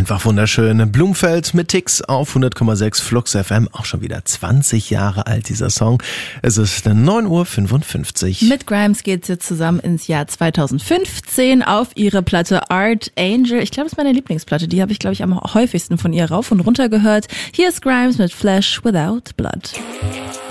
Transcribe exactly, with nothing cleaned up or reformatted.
Einfach wunderschön. Blumfeld mit Tix auf hundert Komma sechs Flux F M. Auch schon wieder zwanzig Jahre alt, dieser Song. Es ist neun Uhr fünfundfünfzig. Mit Grimes geht's jetzt zusammen ins Jahr zweitausendfünfzehn auf ihre Platte Art Angel. Ich glaube, das ist meine Lieblingsplatte. Die habe ich, glaube ich, am häufigsten von ihr rauf und runter gehört. Hier ist Grimes mit Flesh Without Blood.